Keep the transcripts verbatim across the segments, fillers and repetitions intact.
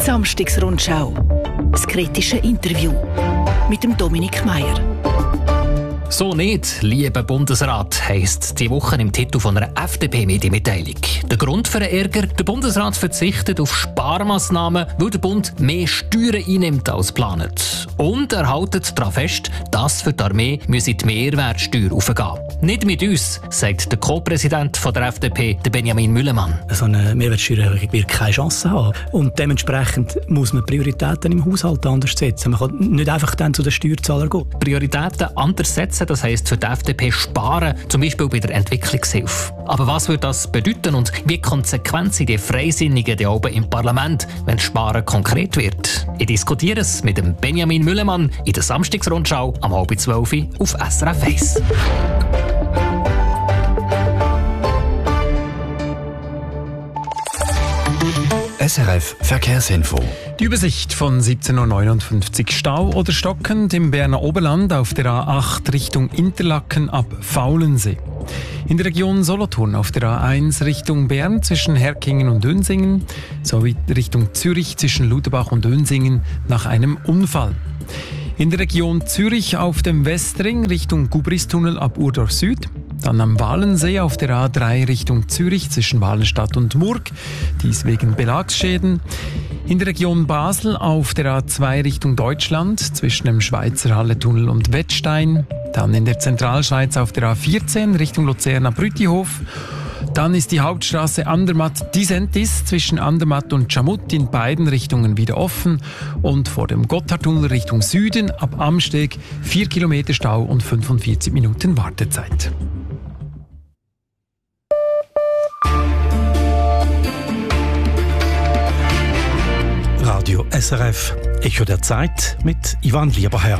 Samstagsrundschau. Das kritische Interview mit dem Dominik Meier. «So nicht, lieber Bundesrat», heisst die Woche im Titel von einer F D P-Medienmitteilung. Der Grund für den Ärger: Der Bundesrat verzichtet auf Sparmaßnahmen, weil der Bund mehr Steuern einnimmt als geplant. Und er hält daran fest, dass für die Armee müsse die Mehrwertsteuer aufgehen. Nicht mit uns, sagt der Co-Präsident der F D P, der Benjamin Müllemann. So eine Mehrwertsteuererhöhung wird keine Chance haben. Und dementsprechend muss man Prioritäten im Haushalt anders setzen. Man kann nicht einfach dann zu den Steuerzahlern gehen. Prioritäten anders setzen, das heisst für die F D P sparen, zum Beispiel bei der Entwicklungshilfe. Aber was würde das bedeuten und wie konsequent sind die Freisinnigen da oben im Parlament, wenn Sparen konkret wird? Ich diskutiere es mit dem Benjamin Müllemann in der Samstagsrundschau am halb zwölf auf S R F eins. S R F Verkehrsinfo. Die Übersicht von siebzehn Uhr neunundfünfzig. Stau oder stockend im Berner Oberland auf der A acht Richtung Interlaken ab Faulensee. In der Region Solothurn auf der A eins Richtung Bern zwischen Herkingen und Dönsingen sowie Richtung Zürich zwischen Luderbach und Dönsingen nach einem Unfall. In der Region Zürich auf dem Westring Richtung Gubristunnel ab Urdorf Süd. Dann am Walensee auf der A drei Richtung Zürich zwischen Walenstadt und Murg, dies wegen Belagsschäden. In der Region Basel auf der A zwei Richtung Deutschland zwischen dem Schweizer Halletunnel und Wettstein. Dann in der Zentralschweiz auf der A vierzehn Richtung Luzerner-Brütihof. Dann ist die Hauptstraße Andermatt-Disentis zwischen Andermatt und Chamut in beiden Richtungen wieder offen. Und vor dem Gotthardtunnel Richtung Süden ab Amsteg vier Kilometer Stau und fünfundvierzig Minuten Wartezeit. Radio S R F, Echo der Zeit mit Ivan Lieberherr.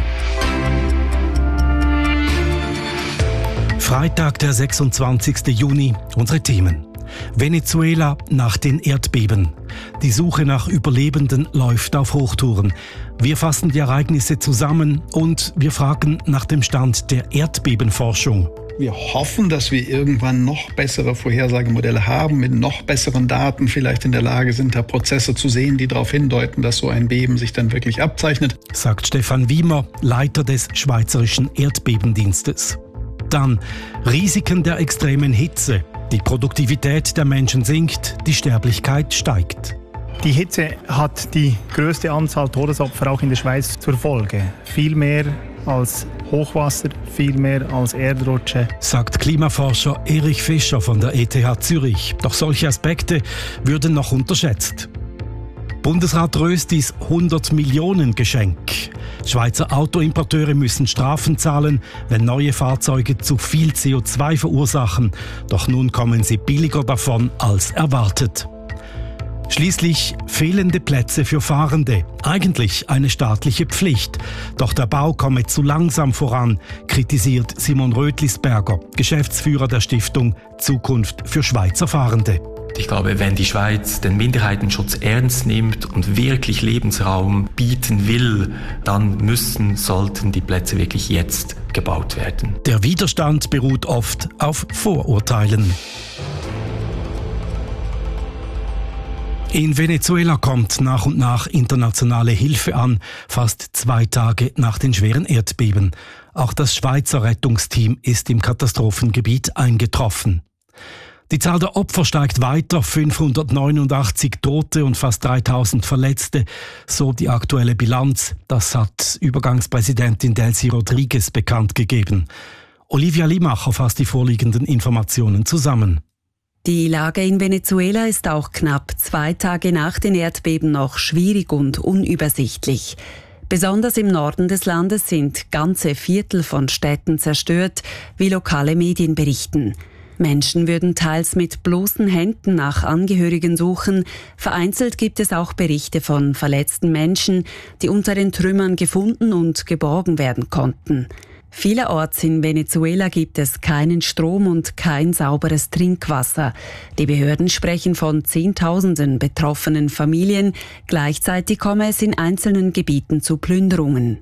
Freitag, der sechsundzwanzigsten Juni, unsere Themen. Venezuela nach den Erdbeben. Die Suche nach Überlebenden läuft auf Hochtouren. Wir fassen die Ereignisse zusammen und wir fragen nach dem Stand der Erdbebenforschung. Wir hoffen, dass wir irgendwann noch bessere Vorhersagemodelle haben, mit noch besseren Daten vielleicht in der Lage sind, da Prozesse zu sehen, die darauf hindeuten, dass so ein Beben sich dann wirklich abzeichnet. Sagt Stefan Wiemer, Leiter des Schweizerischen Erdbebendienstes. Dann Risiken der extremen Hitze. Die Produktivität der Menschen sinkt, die Sterblichkeit steigt. Die Hitze hat die größte Anzahl Todesopfer auch in der Schweiz zur Folge. Viel mehr als Hochwasser, viel mehr als Erdrutsche. Sagt Klimaforscher Erich Fischer von der E T H Zürich. Doch solche Aspekte würden noch unterschätzt. Bundesrat Röstis hundert Millionen Geschenk. Schweizer Autoimporteure müssen Strafen zahlen, wenn neue Fahrzeuge zu viel C O zwei verursachen. Doch nun kommen sie billiger davon als erwartet. Schließlich fehlende Plätze für Fahrende. Eigentlich eine staatliche Pflicht. Doch der Bau komme zu langsam voran, kritisiert Simon Rötlisberger, Geschäftsführer der Stiftung Zukunft für Schweizer Fahrende. Ich glaube, wenn die Schweiz den Minderheitenschutz ernst nimmt und wirklich Lebensraum bieten will, dann müssen, sollten die Plätze wirklich jetzt gebaut werden. Der Widerstand beruht oft auf Vorurteilen. In Venezuela kommt nach und nach internationale Hilfe an, fast zwei Tage nach den schweren Erdbeben. Auch das Schweizer Rettungsteam ist im Katastrophengebiet eingetroffen. Die Zahl der Opfer steigt weiter, fünfhundertneunundachtzig Tote und fast dreitausend Verletzte, so die aktuelle Bilanz. Das hat Übergangspräsidentin Delcy Rodriguez bekannt gegeben. Olivia Limacher fasst die vorliegenden Informationen zusammen. Die Lage in Venezuela ist auch knapp zwei Tage nach den Erdbeben noch schwierig und unübersichtlich. Besonders im Norden des Landes sind ganze Viertel von Städten zerstört, wie lokale Medien berichten. Menschen würden teils mit bloßen Händen nach Angehörigen suchen. Vereinzelt gibt es auch Berichte von verletzten Menschen, die unter den Trümmern gefunden und geborgen werden konnten. Vielerorts in Venezuela gibt es keinen Strom und kein sauberes Trinkwasser. Die Behörden sprechen von Zehntausenden betroffenen Familien. Gleichzeitig komme es in einzelnen Gebieten zu Plünderungen.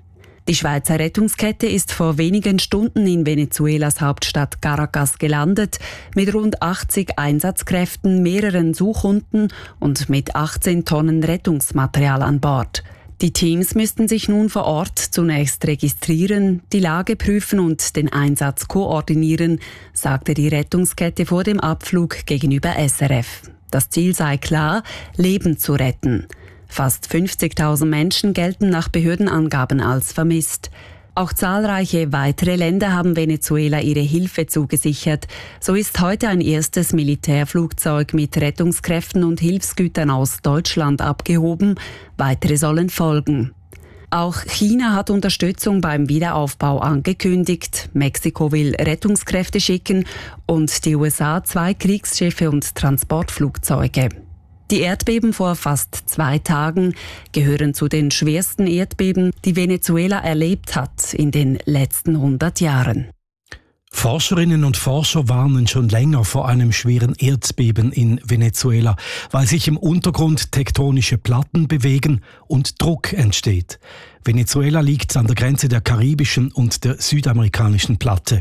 Die Schweizer Rettungskette ist vor wenigen Stunden in Venezuelas Hauptstadt Caracas gelandet, mit rund achtzig Einsatzkräften, mehreren Suchhunden und mit achtzehn Tonnen Rettungsmaterial an Bord. Die Teams müssten sich nun vor Ort zunächst registrieren, die Lage prüfen und den Einsatz koordinieren, sagte die Rettungskette vor dem Abflug gegenüber S R F. Das Ziel sei klar, Leben zu retten. Fast fünfzigtausend Menschen gelten nach Behördenangaben als vermisst. Auch zahlreiche weitere Länder haben Venezuela ihre Hilfe zugesichert. So ist heute ein erstes Militärflugzeug mit Rettungskräften und Hilfsgütern aus Deutschland abgehoben. Weitere sollen folgen. Auch China hat Unterstützung beim Wiederaufbau angekündigt. Mexiko will Rettungskräfte schicken und die U S A zwei Kriegsschiffe und Transportflugzeuge. Die Erdbeben vor fast zwei Tagen gehören zu den schwersten Erdbeben, die Venezuela erlebt hat in den letzten hundert Jahren. Forscherinnen und Forscher warnen schon länger vor einem schweren Erdbeben in Venezuela, weil sich im Untergrund tektonische Platten bewegen und Druck entsteht. Venezuela liegt an der Grenze der karibischen und der südamerikanischen Platte.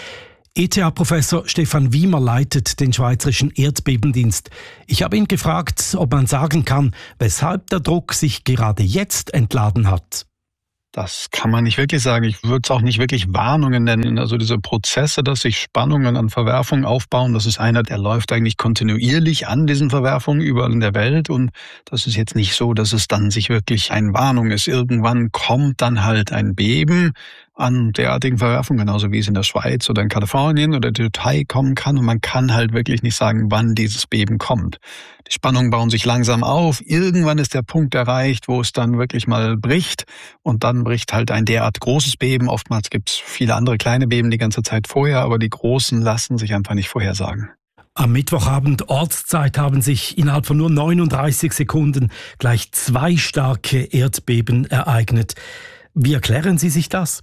E T H-Professor Stefan Wiemer leitet den Schweizerischen Erdbebendienst. Ich habe ihn gefragt, ob man sagen kann, weshalb der Druck sich gerade jetzt entladen hat. Das kann man nicht wirklich sagen. Ich würde es auch nicht wirklich Warnungen nennen. Also diese Prozesse, dass sich Spannungen an Verwerfungen aufbauen, das ist einer, der läuft eigentlich kontinuierlich an diesen Verwerfungen überall in der Welt. Und das ist jetzt nicht so, dass es dann sich wirklich eine Warnung ist. Irgendwann kommt dann halt ein Beben an derartigen Verwerfungen, genauso wie es in der Schweiz oder in Kalifornien oder der Türkei kommen kann. Und man kann halt wirklich nicht sagen, wann dieses Beben kommt. Die Spannungen bauen sich langsam auf. Irgendwann ist der Punkt erreicht, wo es dann wirklich mal bricht. Und dann bricht halt ein derart großes Beben. Oftmals gibt es viele andere kleine Beben die ganze Zeit vorher, aber die großen lassen sich einfach nicht vorhersagen. Am Mittwochabend Ortszeit haben sich innerhalb von nur neununddreißig Sekunden gleich zwei starke Erdbeben ereignet. Wie erklären Sie sich das?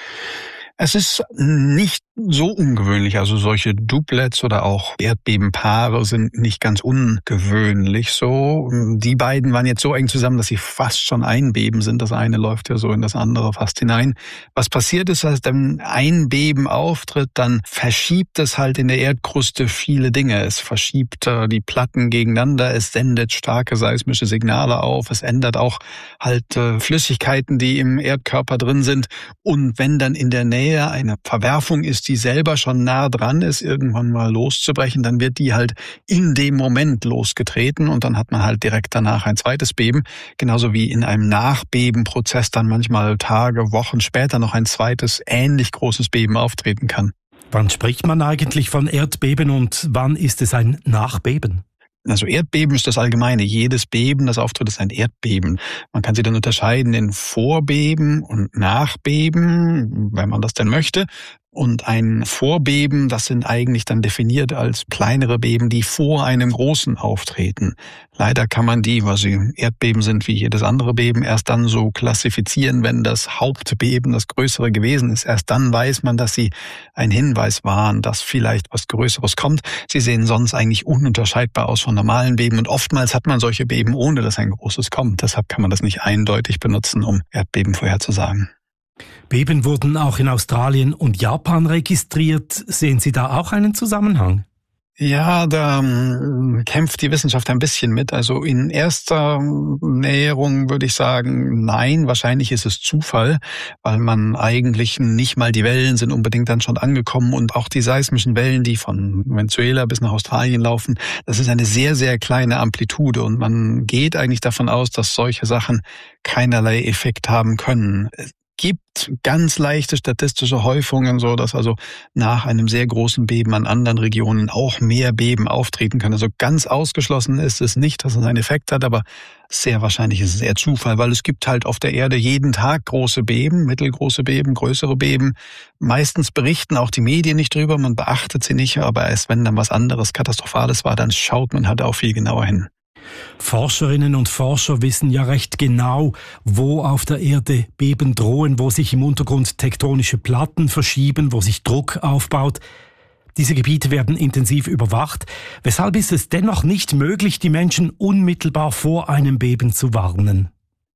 Es ist nicht so ungewöhnlich, also solche Doublets oder auch Erdbebenpaare sind nicht ganz ungewöhnlich so. Die beiden waren jetzt so eng zusammen, dass sie fast schon ein Beben sind. Das eine läuft ja so in das andere fast hinein. Was passiert ist, dass wenn ein Beben auftritt, dann verschiebt es halt in der Erdkruste viele Dinge. Es verschiebt äh, die Platten gegeneinander, es sendet starke seismische Signale auf, es ändert auch halt äh, Flüssigkeiten, die im Erdkörper drin sind. Und wenn dann in der Nähe eine Verwerfung ist, die selber schon nah dran ist, irgendwann mal loszubrechen, dann wird die halt in dem Moment losgetreten und dann hat man halt direkt danach ein zweites Beben. Genauso wie in einem Nachbebenprozess dann manchmal Tage, Wochen später noch ein zweites, ähnlich großes Beben auftreten kann. Wann spricht man eigentlich von Erdbeben und wann ist es ein Nachbeben? Also Erdbeben ist das Allgemeine. Jedes Beben, das auftritt, ist ein Erdbeben. Man kann sie dann unterscheiden in Vorbeben und Nachbeben, wenn man das denn möchte. Und ein Vorbeben, das sind eigentlich dann definiert als kleinere Beben, die vor einem großen auftreten. Leider kann man die, weil sie Erdbeben sind wie jedes andere Beben, erst dann so klassifizieren, wenn das Hauptbeben das größere gewesen ist. Erst dann weiß man, dass sie ein Hinweis waren, dass vielleicht was Größeres kommt. Sie sehen sonst eigentlich ununterscheidbar aus von normalen Beben und oftmals hat man solche Beben, ohne dass ein großes kommt. Deshalb kann man das nicht eindeutig benutzen, um Erdbeben vorherzusagen. Beben wurden auch in Australien und Japan registriert. Sehen Sie da auch einen Zusammenhang? Ja, da ähm, kämpft die Wissenschaft ein bisschen mit. Also in erster Näherung würde ich sagen, nein, wahrscheinlich ist es Zufall, weil man eigentlich nicht mal die Wellen sind unbedingt dann schon angekommen und auch die seismischen Wellen, die von Venezuela bis nach Australien laufen, das ist eine sehr, sehr kleine Amplitude und man geht eigentlich davon aus, dass solche Sachen keinerlei Effekt haben können. Gibt ganz leichte statistische Häufungen, so dass also nach einem sehr großen Beben an anderen Regionen auch mehr Beben auftreten können. Also ganz ausgeschlossen ist es nicht, dass es einen Effekt hat, aber sehr wahrscheinlich ist es eher Zufall, weil es gibt halt auf der Erde jeden Tag große Beben, mittelgroße Beben, größere Beben. Meistens berichten auch die Medien nicht drüber, man beachtet sie nicht, aber erst wenn dann was anderes Katastrophales war, dann schaut man halt auch viel genauer hin. Forscherinnen und Forscher wissen ja recht genau, wo auf der Erde Beben drohen, wo sich im Untergrund tektonische Platten verschieben, wo sich Druck aufbaut. Diese Gebiete werden intensiv überwacht. Weshalb ist es dennoch nicht möglich, die Menschen unmittelbar vor einem Beben zu warnen?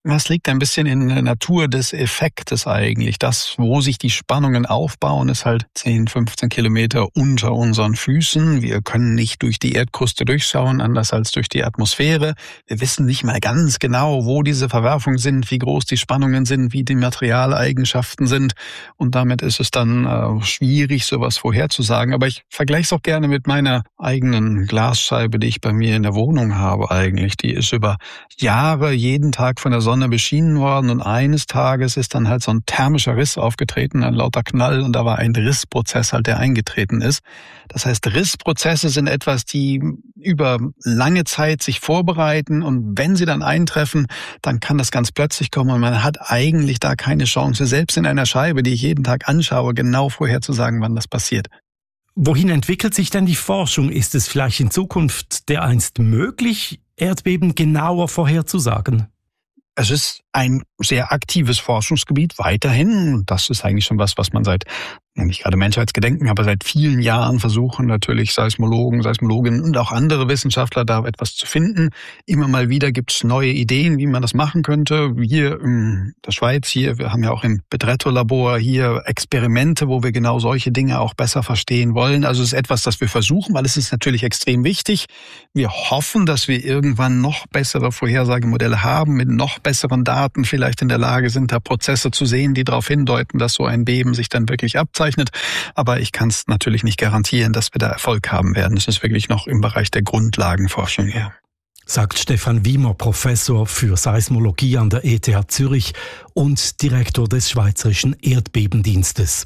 Das liegt ein bisschen in der Natur des Effektes eigentlich. Das, wo sich die Spannungen aufbauen, ist halt zehn, fünfzehn Kilometer unter unseren Füßen. Wir können nicht durch die Erdkruste durchschauen, anders als durch die Atmosphäre. Wir wissen nicht mal ganz genau, wo diese Verwerfungen sind, wie groß die Spannungen sind, wie die Materialeigenschaften sind. Und damit ist es dann äh, schwierig, sowas vorherzusagen. Aber ich vergleiche es auch gerne mit meiner eigenen Glasscheibe, die ich bei mir in der Wohnung habe eigentlich. Die ist über Jahre jeden Tag von der Sonne Sonne beschienen worden und eines Tages ist dann halt so ein thermischer Riss aufgetreten, ein lauter Knall und da war ein Rissprozess halt, der eingetreten ist. Das heißt, Rissprozesse sind etwas, die über lange Zeit sich vorbereiten und wenn sie dann eintreffen, dann kann das ganz plötzlich kommen und man hat eigentlich da keine Chance, selbst in einer Scheibe, die ich jeden Tag anschaue, genau vorherzusagen, wann das passiert. Wohin entwickelt sich denn die Forschung? Ist es vielleicht in Zukunft dereinst möglich, Erdbeben genauer vorherzusagen? Es ist ein sehr aktives Forschungsgebiet weiterhin. Das ist eigentlich schon was, was man seit, ja nicht gerade Menschheitsgedenken, aber seit vielen Jahren versuchen natürlich Seismologen, Seismologinnen und auch andere Wissenschaftler da etwas zu finden. Immer mal wieder gibt es neue Ideen, wie man das machen könnte. Hier in der Schweiz, hier, wir haben ja auch im Bedretto-Labor hier Experimente, wo wir genau solche Dinge auch besser verstehen wollen. Also es ist etwas, das wir versuchen, weil es ist natürlich extrem wichtig. Wir hoffen, dass wir irgendwann noch bessere Vorhersagemodelle haben, mit noch besseren Daten vielleicht in der Lage sind, da Prozesse zu sehen, die darauf hindeuten, dass so ein Beben sich dann wirklich abzeichnet. Aber ich kann es natürlich nicht garantieren, dass wir da Erfolg haben werden. Es ist wirklich noch im Bereich der Grundlagenforschung her. Sagt Stefan Wiemer, Professor für Seismologie an der E T H Zürich und Direktor des Schweizerischen Erdbebendienstes.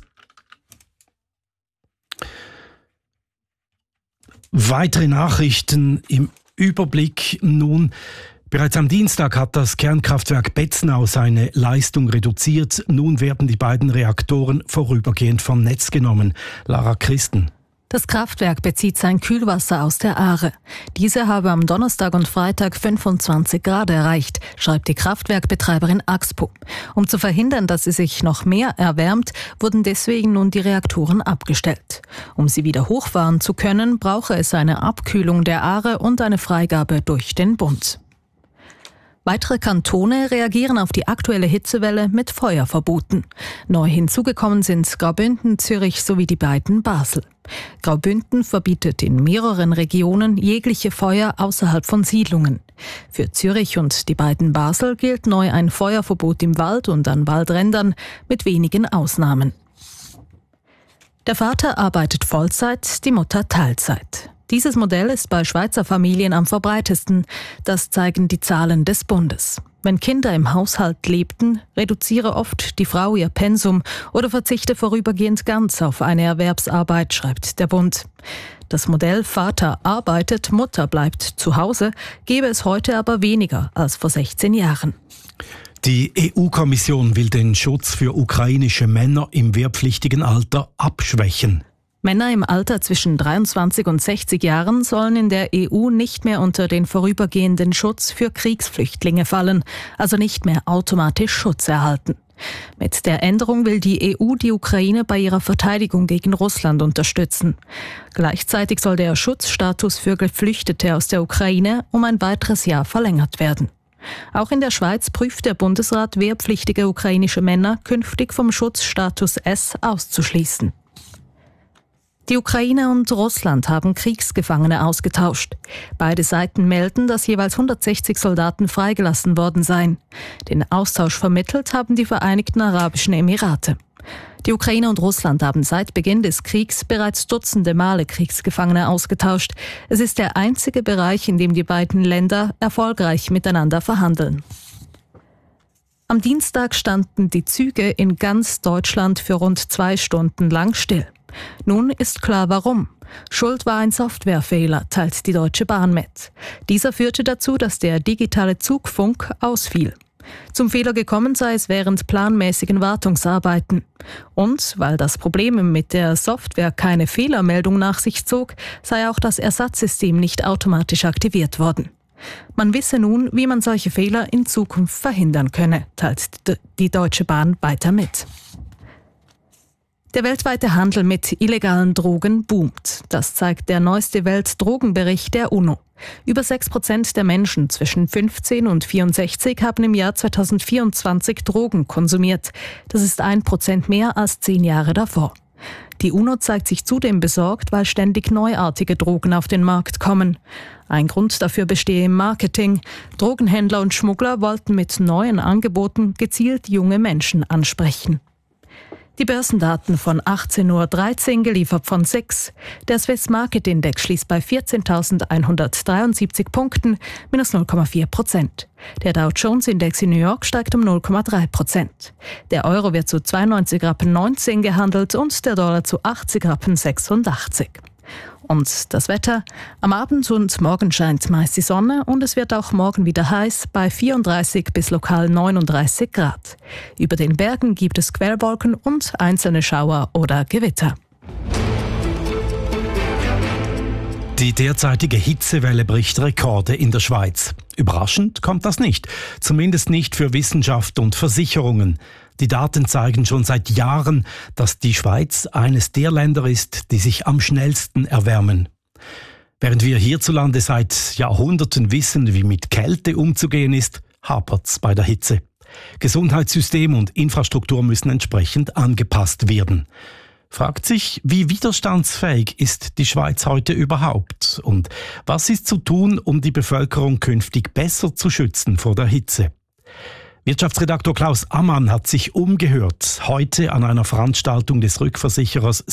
Weitere Nachrichten im Überblick nun. Bereits am Dienstag hat das Kernkraftwerk Betznau seine Leistung reduziert. Nun werden die beiden Reaktoren vorübergehend vom Netz genommen. Lara Christen. Das Kraftwerk bezieht sein Kühlwasser aus der Aare. Diese habe am Donnerstag und Freitag fünfundzwanzig Grad erreicht, schreibt die Kraftwerkbetreiberin Axpo. Um zu verhindern, dass sie sich noch mehr erwärmt, wurden deswegen nun die Reaktoren abgestellt. Um sie wieder hochfahren zu können, brauche es eine Abkühlung der Aare und eine Freigabe durch den Bund. Weitere Kantone reagieren auf die aktuelle Hitzewelle mit Feuerverboten. Neu hinzugekommen sind Graubünden, Zürich sowie die beiden Basel. Graubünden verbietet in mehreren Regionen jegliche Feuer außerhalb von Siedlungen. Für Zürich und die beiden Basel gilt neu ein Feuerverbot im Wald und an Waldrändern mit wenigen Ausnahmen. Der Vater arbeitet Vollzeit, die Mutter Teilzeit. Dieses Modell ist bei Schweizer Familien am verbreitesten. Das zeigen die Zahlen des Bundes. Wenn Kinder im Haushalt lebten, reduziere oft die Frau ihr Pensum oder verzichte vorübergehend ganz auf eine Erwerbsarbeit, schreibt der Bund. Das Modell Vater arbeitet, Mutter bleibt zu Hause gebe es heute aber weniger als vor sechzehn Jahren. Die E U-Kommission will den Schutz für ukrainische Männer im wehrpflichtigen Alter abschwächen. Männer im Alter zwischen dreiundzwanzig und sechzig Jahren sollen in der E U nicht mehr unter den vorübergehenden Schutz für Kriegsflüchtlinge fallen, also nicht mehr automatisch Schutz erhalten. Mit der Änderung will die E U die Ukraine bei ihrer Verteidigung gegen Russland unterstützen. Gleichzeitig soll der Schutzstatus für Geflüchtete aus der Ukraine um ein weiteres Jahr verlängert werden. Auch in der Schweiz prüft der Bundesrat, wehrpflichtige ukrainische Männer künftig vom Schutzstatus S auszuschließen. Die Ukraine und Russland haben Kriegsgefangene ausgetauscht. Beide Seiten melden, dass jeweils hundertsechzig Soldaten freigelassen worden seien. Den Austausch vermittelt haben die Vereinigten Arabischen Emirate. Die Ukraine und Russland haben seit Beginn des Kriegs bereits dutzende Male Kriegsgefangene ausgetauscht. Es ist der einzige Bereich, in dem die beiden Länder erfolgreich miteinander verhandeln. Am Dienstag standen die Züge in ganz Deutschland für rund zwei Stunden lang still. Nun ist klar, warum. Schuld war ein Softwarefehler, teilt die Deutsche Bahn mit. Dieser führte dazu, dass der digitale Zugfunk ausfiel. Zum Fehler gekommen sei es während planmäßigen Wartungsarbeiten. Und weil das Problem mit der Software keine Fehlermeldung nach sich zog, sei auch das Ersatzsystem nicht automatisch aktiviert worden. Man wisse nun, wie man solche Fehler in Zukunft verhindern könne, teilt die Deutsche Bahn weiter mit. Der weltweite Handel mit illegalen Drogen boomt. Das zeigt der neueste Weltdrogenbericht der UNO. Über sechs Prozent der Menschen zwischen fünfzehn und vierundsechzig haben im Jahr zweitausendvierundzwanzig Drogen konsumiert. Das ist ein Prozent mehr als zehn Jahre davor. Die UNO zeigt sich zudem besorgt, weil ständig neuartige Drogen auf den Markt kommen. Ein Grund dafür bestehe im Marketing. Drogenhändler und Schmuggler wollten mit neuen Angeboten gezielt junge Menschen ansprechen. Die Börsendaten von achtzehn Uhr dreizehn geliefert von S I X. Der Swiss Market Index schließt bei vierzehntausendeinhundertdreiundsiebzig Punkten, minus null Komma vier Prozent. Der Dow Jones Index in New York steigt um null Komma drei Prozent. Der Euro wird zu zweiundneunzig Rappen neunzehn gehandelt und der Dollar zu achtzig Rappen sechsundachtzig. Und das Wetter? Am Abend und morgen scheint meist die Sonne und es wird auch morgen wieder heiß bei vierunddreißig bis lokal neununddreißig Grad. Über den Bergen gibt es Quellwolken und einzelne Schauer oder Gewitter. Die derzeitige Hitzewelle bricht Rekorde in der Schweiz. Überraschend kommt das nicht, zumindest nicht für Wissenschaft und Versicherungen. Die Daten zeigen schon seit Jahren, dass die Schweiz eines der Länder ist, die sich am schnellsten erwärmen. Während wir hierzulande seit Jahrhunderten wissen, wie mit Kälte umzugehen ist, hapert's bei der Hitze. Gesundheitssystem und Infrastruktur müssen entsprechend angepasst werden. Fragt sich, wie widerstandsfähig ist die Schweiz heute überhaupt? Und was ist zu tun, um die Bevölkerung künftig besser zu schützen vor der Hitze? Wirtschaftsredaktor Klaus Ammann hat sich umgehört, heute an einer Veranstaltung des Rückversicherers